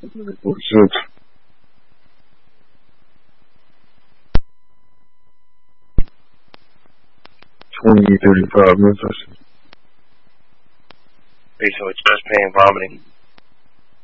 What's it? 20, 35 minutes. Okay, so it's chest pain, vomiting.